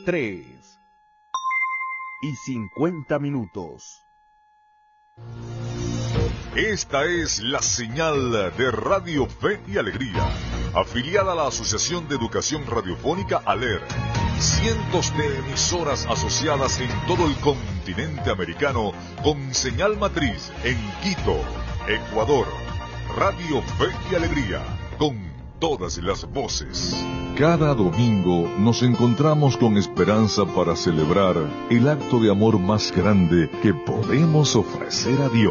3:50. Esta es la señal de Radio Fe y Alegría, afiliada a la Asociación de Educación Radiofónica ALER. Cientos de emisoras asociadas en todo el continente americano con señal matriz en Quito, Ecuador. Radio Fe y Alegría, con todas las voces. Cada domingo nos encontramos con esperanza para celebrar el acto de amor más grande que podemos ofrecer a Dios.